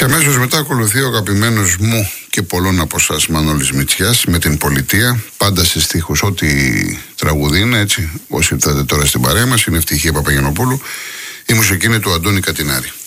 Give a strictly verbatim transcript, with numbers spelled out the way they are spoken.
Και αμέσως μετά ακολουθεί ο αγαπημένος μου και πολλών από εσάς Μανώλης Μητσιάς με την πολιτεία. Πάντα σε στίχους, ό,τι τραγουδί είναι, έτσι. Όσοι ήρθατε τώρα στην παρέα μας, είναι Ευτυχία Παπαγιαννοπούλου. Η μουσική είναι του Αντώνη Κατινάρη.